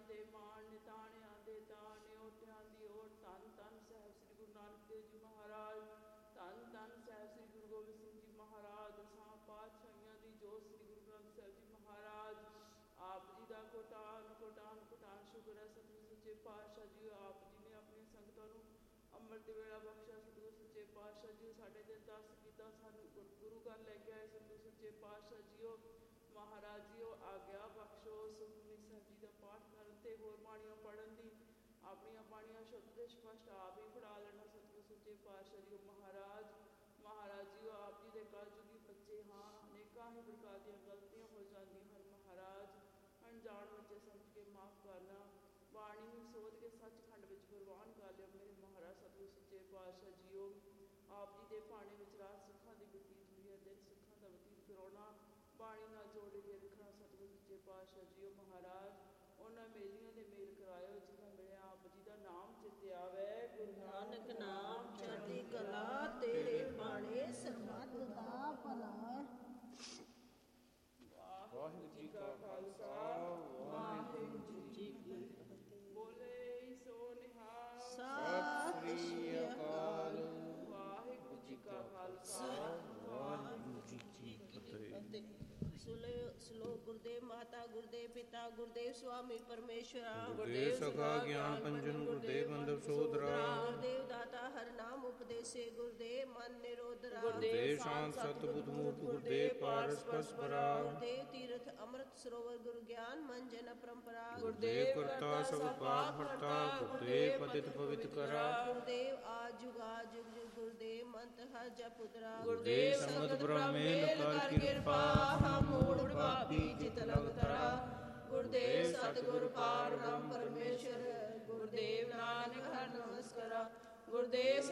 ਦੇ ਮਾਣ ਨਿਤਾਣਿਆਂ ਦੇ ਤਾਣ ਓਟਿਆਂ ਦੀ ਓਟ। ਧੰਨ ਧੰਨ ਸਾਹਿਬ ਸ੍ਰੀ ਗੁਰੂ ਨਾਨਕ ਦੇਵ ਜੀ ਮਹਾਰਾਜ। ਧੰਨ ਧੰਨ ਸਾਹਿਬ ਸ੍ਰੀ ਗੁਰੂ ਗੋਬਿੰਦ ਸਿੰਘ ਜੀ ਮਹਾਰਾਜ। ਦਸਾਂ ਪਾਤਸ਼ਾਹੀਆਂ ਦੀ ਜੋਤ ਸ੍ਰੀ ਗੁਰੂ ਗ੍ਰੰਥ ਸਾਹਿਬ ਜੀ ਮਹਾਰਾਜ। ਆਪ ਜੀ ਦਾ ਕੋਟਾਨ ਕੋਟਾਨ ਕੋਟਾਨ ਸ਼ੁਕਰ ਹੈ ਸਤਿਗੁਰੂ ਸੱਚੇ ਪਾਤਸ਼ਾਹ ਜੀ। ਆਪ ਜੀ ਨੇ ਆਪਣੀਆਂ ਸੰਗਤਾਂ ਨੂੰ ਅੰਮ੍ਰਿਤ ਵੇਲਾ ਬਖਸ਼ਿਆ ਸਤਿਗੁਰੂ ਸੱਚੇ ਪਾਤਸ਼ਾਹ ਜੀ। ਸਾਡੇ ਦਿਲ ਦੱਸ ਕੀਤਾ ਸਾਨੂੰ ਗੁਰੂ ਘਰ ਲੈ ਕੇ ਆਏ ਸਤਿਗੁਰੂ ਸੱਚੇ ਪਾਤਸ਼ਾਹ ਜੀਓ ਮਹਾਰਾਜ ਜੀਓ। ਆਗਿਆ ਬਖਸ਼ੋ ਸੁਖਮਨੀ ਸਾਹਿਬ ਜੀ ਦਾ ਪਾਠ ਕਰਨ ਤੇ ਹੋਰ ਬਾਣੀਆਂ ਪੜ੍ਹਨ ਦੀ। ਆਪਣੀਆਂ ਬਾਣੀਆਂ ਸ਼ੁੱਧ ਤੇ ਸਪਸ਼ਟ ਆਪ ਹੀ ਪੜ੍ਹਾ ਲੈਣਾ ਸਤਿਗੁਰੂ ਸੱਚੇ ਪਾਤਸ਼ਾਹ ਜੀਓ ਮਹਾਰਾਜ। ਮਹਾਰਾਜ ਜੀਓ ਆਪ ਜੀ ਦੇ ਕਲਯੁਗੀ ਬੱਚੇ ਹਾਂ, ਅਨੇਕਾਂ ਹੀ ਪ੍ਰਕਾਰ ਦੀਆਂ ਗਲਤੀਆਂ ਹੋ ਜਾਂਦੀਆਂ ਹਨ ਮਹਾਰਾਜ। ਅਣਜਾਣ ਬੱਚੇ ਸਮਝ ਕੇ ਮਾਫ਼ ਕਰਨਾ। ਬਾਣੀ ਨੂੰ ਸੋਧ ਕੇ ਸੱਚਖੰਡ ਵਿੱਚ ਪ੍ਰਵਾਨ ਕਰ ਲਿਓ ਮੇਰੇ ਮਹਾਰਾਜ ਸਤਿਗੁਰੂ ਸੱਚੇ ਪਾਤਸ਼ਾਹ ਜੀਓ। ਆਪ ਜੀ ਦੇ ਭਾਣੇ ਵਿੱਚ ਰਾਤ ਸਿੱਖਾਂ ਦੀ ਬਤੀਤ ਹੋਈ ਹੈ, ਦਿਨ ਸਿੱਖਾਂ ਦਾ ਬਤੀਤ ਕਰਾਉਣਾ। ਬਾਣੀ ਨਾਲ ਜੋੜ ਕੇ ਰੱਖਣਾ ਸਤਿਗੁਰੂ ਸੱਚੇ ਪਾਤਸ਼ਾਹ ਜੀਓ ਮਹਾਰਾਜ। ਉਹਨਾਂ ਮੇਲੀਆਂ ਦੇ ਮੇਲ ਕਰਾਇਓ ਜਿਨ੍ਹਾਂ ਮਿਲਿਆ ਆਪ ਜੀ ਦਾ ਨਾਮ ਚਿੱਤੇ ਆਵੇ। ਗੁਰੂ ਨਾਨਕ ਨਾਮ ਚੜ੍ਹਦੀ ਕਲਾ ਤੇਰੇ ਬਾਣੇ ਸਰਬੱਤ ਦਾ ਭਲਾ। ਵਾਹਿਗੁਰੂ ਜੀ ਕਾ ਖਾਲਸਾ ਵਾਹਿਗੁਰੂ ਜੀ ਕੀ ਫਤਿਹ। ਬੋਲੇ ਸੋ ਨਿਹਾਲ। ਸਤਿ ਸ੍ਰੀ ਅਕਾਲ। ਵਾਹਿਗੁਰੂ ਜੀ ਕਾ ਖਾਲਸਾ ਵਾਹਿਗੁਰੂ ਜੀ ਕੀ ਫਤਿਹ। ਸ਼ਲੋਕ ਗੁਰਦੇਵ ਮਾਤਾ ਗੁਰਦੇਵ ਪਿਤਾ ਗੁਰਦੇਵ ਸੁਆਮੀ ਪਰਮੇਸ਼ਵਰਾ। ਗੁਰਦੇਵ ਸਖਾ ਗਿਆਨ ਪੰਜਨ ਗੁਰਦੇਵ ਬੰਧਵ ਸੋਦਰਾ। ਗੁਰਦੇਵ ਦਾਤਾ ਹਰ ਨਾਮ ਉਪਦੇਸੇ ਗੁਰਦੇਵ ਮਨ ਨਿਰੋਧਰਾ। ਗੁਰਦੇਵ ਸ਼ਾਂਤ ਸਤ ਬੁੱਧ ਮੂਰਤ ਗੁਰਦੇਵ ਪਾਰਸ ਪਰਸਪਰਾ। ਗੁਰਦੇਵ ਤੀਰਥ ਅੰਮ੍ਰਿਤ ਸਰੋਵਰ ਗੁਰੂ ਗਿਆਨ ਮਨ ਜਨ ਪਰੰਪਰਾ। ਗੁਰਦੇਵ ਕਰਤਾ ਸਭ ਪਾਪ ਹਰਤਾ ਗੁਰਦੇਵ ਪਤਿਤ ਪਵਿੱਤ ਕਰਾ। ਗੁਰਦੇਵ ਆਦ ਜੁਗਾ ਜੁਗ ਜੁਗ ਗੁਰਦੇਵ ਮੰਤ ਹਰ ਜਪ ਉਦਰਾ। ਗੁਰਦੇਵ ਸੰਗਤ ਬ੍ਰਹਮੇਲ ਕਰ ਕਿਰਪਾ ਮੂੜ ਪਾਪੀ ਜਿਤ ਲਗ ਤਰਾ। ਗੁਰਦੇਵ ਸਤਿਗੁਰ ਪਾਰ ਬ੍ਰਹਮ ਪਰਮੇਸ਼ਰ। ਗੁਰਦੇਵ ਨਾਨਕ ਹਰਿ ਨਮਸਕਾਰਾ। ਗੁਰਦੇਵ